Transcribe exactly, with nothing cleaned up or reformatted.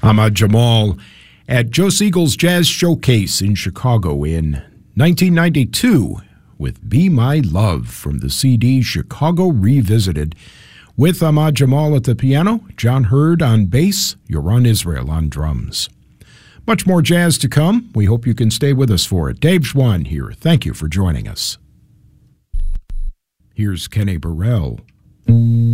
Ahmad Jamal at Joe Siegel's Jazz Showcase in Chicago in nineteen ninety-two with Be My Love from the C D Chicago Revisited, with Ahmad Jamal at the piano, John Hurd on bass, Yoran Israel on drums. Much more jazz to come. We hope you can stay with us for it. Dave Schwann here. Thank you for joining us. Here's Kenny Burrell.